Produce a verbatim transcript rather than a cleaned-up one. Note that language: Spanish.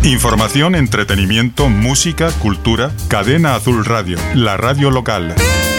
Información, entretenimiento, música, cultura. Cadena Azul Radio, la radio local.